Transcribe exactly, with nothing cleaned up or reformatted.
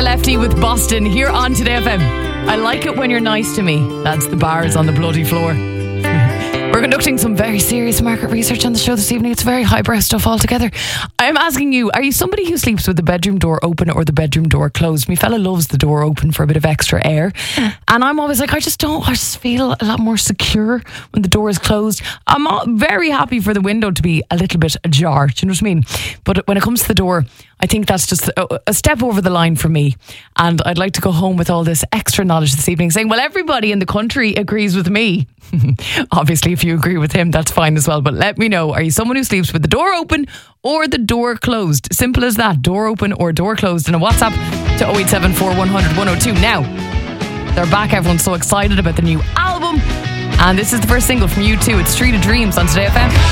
Lefty with Boston here on Today F M. I like it when you're nice to me. That's the bars on the bloody floor. We're conducting some very serious market research on the show this evening. It's very highbrow stuff altogether. I'm asking you, are you somebody who sleeps with the bedroom door open or the bedroom door closed? My fella loves the door open for a bit of extra air. And I'm always like, I just don't, I just feel a lot more secure when the door is closed. I'm all very happy for the window to be a little bit ajar. Do you know what I mean? But when it comes to the door, I think that's just a, a step over the line for me. And I'd like to go home with all this extra knowledge this evening saying, well, everybody in the country agrees with me. Obviously, if you agree with him, that's fine as well. But let me know, are you someone who sleeps with the door open or the door closed? Simple as that, door open or door closed. And a WhatsApp to oh eight seven four, one hundred, one oh two. Now, they're back. Everyone's so excited about the new album. And this is the first single from U two. It's Street of Dreams on Today F M.